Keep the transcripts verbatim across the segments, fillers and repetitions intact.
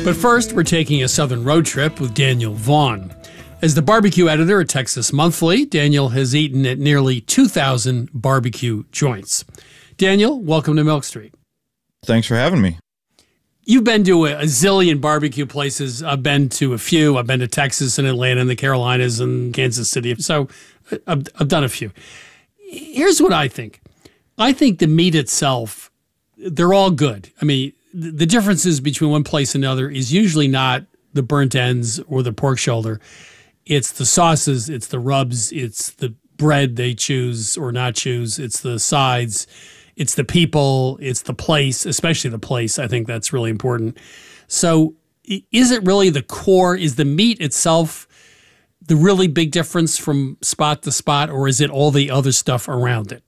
But first, we're taking a southern road trip with Daniel Vaughn. As the barbecue editor at Texas Monthly, Daniel has eaten at nearly two thousand barbecue joints. Daniel, welcome to Milk Street. Thanks for having me. You've been to a, a zillion barbecue places. I've been to a few. I've been to Texas and Atlanta and the Carolinas and Kansas City. So I've, I've done a few. Here's what I think. I think the meat itself, they're all good. I mean, the differences between one place and another is usually not the burnt ends or the pork shoulder. It's the sauces, it's the rubs, it's the bread they choose or not choose, it's the sides, it's the people, it's the place, especially the place. I think that's really important. So is it really the core? Is the meat itself the really big difference from spot to spot, or is it all the other stuff around it?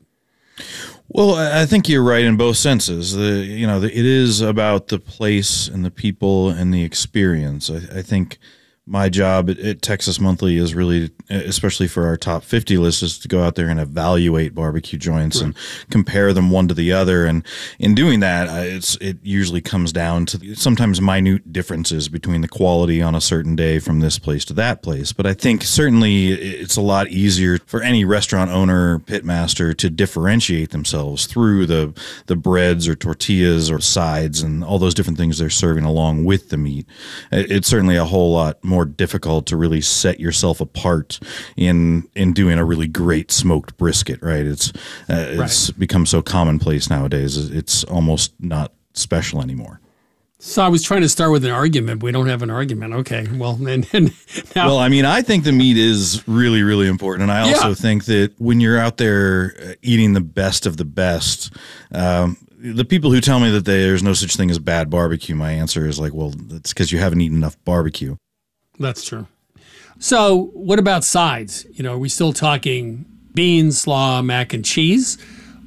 Well, I think you're right in both senses. The, you know, the, it is about the place and the people and the experience. I, I think my job at, at Texas Monthly is really, especially for our top fifty list, is to go out there and evaluate barbecue joints right. and compare them one to the other. And in doing that, it's it usually comes down to sometimes minute differences between the quality on a certain day from this place to that place. But I think certainly it's a lot easier for any restaurant owner, pitmaster to differentiate themselves through the the breads or tortillas or sides and all those different things they're serving along with the meat. It's certainly a whole lot more more difficult to really set yourself apart in in doing a really great smoked brisket, right? It's uh, it's right. become so commonplace nowadays. It's almost not special anymore. So I was trying to start with an argument, but we don't have an argument. Okay, well, and, and now. Well, I mean, I think the meat is really, really important, and I also yeah. think that when you're out there eating the best of the best, um, the people who tell me that there's no such thing as bad barbecue, my answer is like, well, that's because you haven't eaten enough barbecue. That's true. So what about sides? You know, are we still talking beans, slaw, mac and cheese?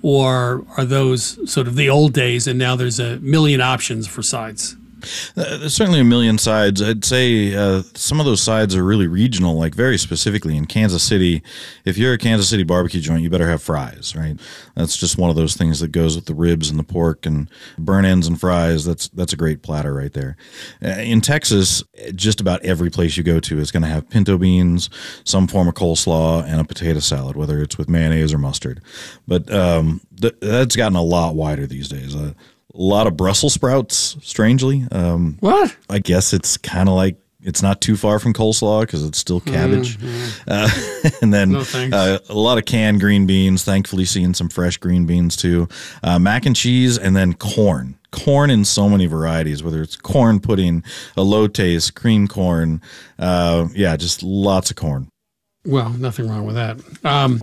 Or are those sort of the old days and now there's a million options for sides? Uh, there's certainly a million sides. I'd say uh, some of those sides are really regional, like very specifically in Kansas City. If you're a Kansas City barbecue joint, you better have fries, right? That's just one of those things that goes with the ribs and the pork and burnt ends and fries. That's that's a great platter right there. Uh, in Texas, just about every place you go to is going to have pinto beans, some form of coleslaw, and a potato salad, whether it's with mayonnaise or mustard. But um, th- that's gotten a lot wider these days. Uh, A lot of Brussels sprouts, strangely. Um, what? I guess it's kind of like it's not too far from coleslaw because it's still cabbage. Mm-hmm. Uh, and then no, uh, a lot of canned green beans, thankfully seeing some fresh green beans too. Uh, mac and cheese, and then corn. Corn in so many varieties, whether it's corn pudding, elotes, cream corn. Uh, yeah, just lots of corn. Well, nothing wrong with that. Um,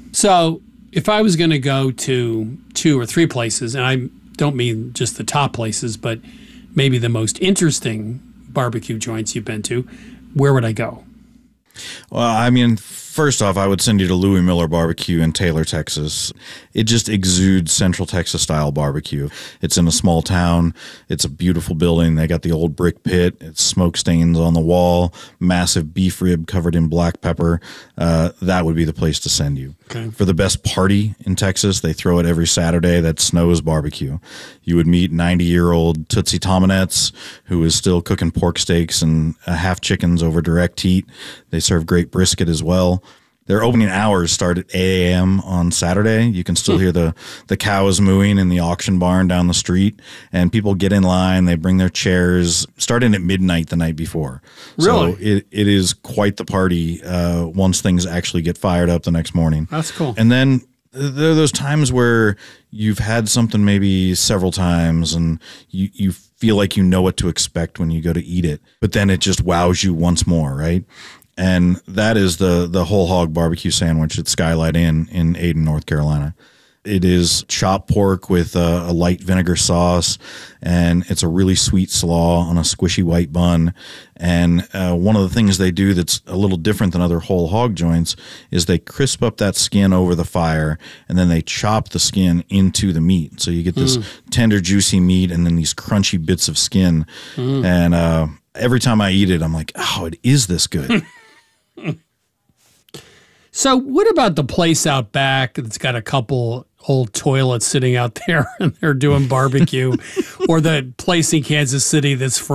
so if I was going to go to two or three places, and I don't mean just the top places, but maybe the most interesting barbecue joints you've been to, where would I go? Well, I mean, first off, I would send you to Louis Miller Barbecue in Taylor, Texas. It just exudes Central Texas style barbecue. It's in a small town. It's a beautiful building. They got the old brick pit. It's smoke stains on the wall, massive beef rib covered in black pepper. Uh, that would be the place to send you. Okay. For the best party in Texas, they throw it every Saturday. That's Snow's Barbecue. You would meet ninety-year-old Tootsie Tominets, who is still cooking pork steaks and uh, half chickens over direct heat. They serve great brisket as well. Their opening hours start at eight a.m. on Saturday. You can still hear the, the cows mooing in the auction barn down the street, and people get in line. They bring their chairs, starting at midnight the night before. Really? So it, it is quite the party uh, once things actually get fired up the next morning. That's cool. And then there are those times where you've had something maybe several times, and you, you feel like you know what to expect when you go to eat it, but then it just wows you once more, right? And that is the the whole hog barbecue sandwich at Skylight Inn in Ayden, North Carolina. It is chopped pork with a, a light vinegar sauce, and it's a really sweet slaw on a squishy white bun. And uh, one of the things they do that's a little different than other whole hog joints is they crisp up that skin over the fire, and then they chop the skin into the meat. So you get this mm. tender, juicy meat and then these crunchy bits of skin. Mm. And uh, every time I eat it, I'm like, oh, it is this good. So what about the place out back that's got a couple old toilets sitting out there and they're doing barbecue, or the place in Kansas City that's